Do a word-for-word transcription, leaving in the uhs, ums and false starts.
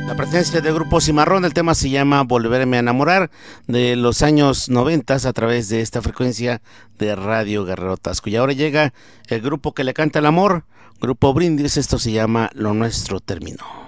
La presencia del grupo Cimarrón, el tema se llama Volverme a enamorar, de los años noventas a través de esta frecuencia de Radio Guerrero Tasco. Y ahora llega el grupo que le canta el amor, Grupo Brindis, esto se llama Lo Nuestro Terminó.